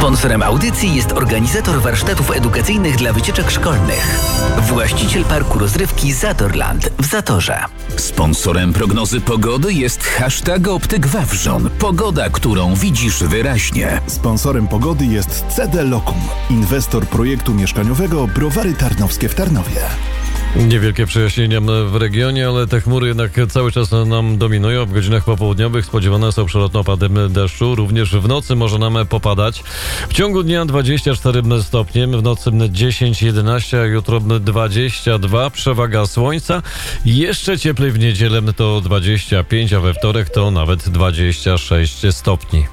Sponsorem audycji jest organizator warsztatów edukacyjnych dla wycieczek szkolnych. Właściciel parku rozrywki Zatorland w Zatorze. Sponsorem prognozy pogody jest hashtag Optyk Wawrzon. Pogoda, którą widzisz wyraźnie. Sponsorem pogody jest CD Lokum, inwestor projektu mieszkaniowego Browary Tarnowskie w Tarnowie. Niewielkie przejaśnienia w regionie, ale te chmury jednak cały czas nam dominują. W godzinach popołudniowych spodziewane są przelotne opady deszczu. Również w nocy może nam popadać. W ciągu dnia 24 stopnie, w nocy 10-11, a jutro 22. Przewaga słońca. Jeszcze cieplej w niedzielę to 25, a we wtorek to nawet 26 stopni.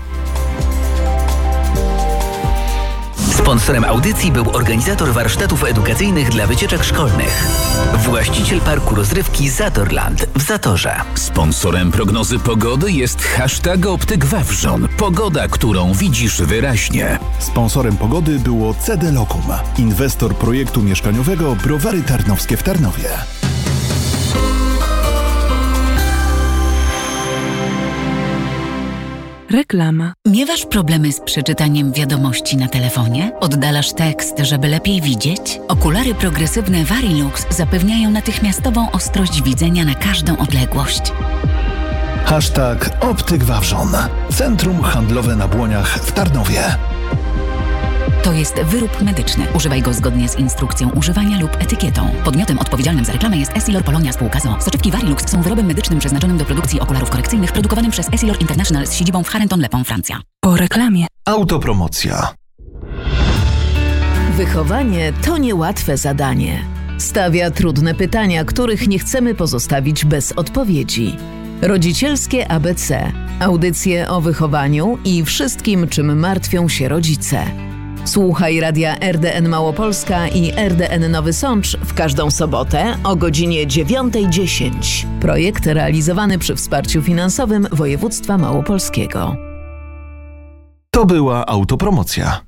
Sponsorem audycji był organizator warsztatów edukacyjnych dla wycieczek szkolnych. Właściciel parku rozrywki Zatorland w Zatorze. Sponsorem prognozy pogody jest hashtag Optyk Wawrzon. Pogoda, którą widzisz wyraźnie. Sponsorem pogody było CD Lokum, inwestor projektu mieszkaniowego Browary Tarnowskie w Tarnowie. Reklama. Miewasz problemy z przeczytaniem wiadomości na telefonie? Oddalasz tekst, żeby lepiej widzieć? Okulary progresywne Varilux zapewniają natychmiastową ostrość widzenia na każdą odległość. Hashtag Optyk Wawrzon. Centrum handlowe na Błoniach w Tarnowie. To jest wyrób medyczny. Używaj go zgodnie z instrukcją używania lub etykietą. Podmiotem odpowiedzialnym za reklamę jest Essilor Polonia Spółka z o.o. Soczewki Varilux są wyrobem medycznym przeznaczonym do produkcji okularów korekcyjnych, produkowanym przez Essilor International z siedzibą w Charenton-le-Pont, Francja. Po reklamie. Autopromocja. Wychowanie to niełatwe zadanie. Stawia trudne pytania, których nie chcemy pozostawić bez odpowiedzi. Rodzicielskie ABC. Audycje o wychowaniu i wszystkim, czym martwią się rodzice. Słuchaj radia RDN Małopolska i RDN Nowy Sącz w każdą sobotę o godzinie 9:10. Projekt realizowany przy wsparciu finansowym województwa małopolskiego. To była autopromocja.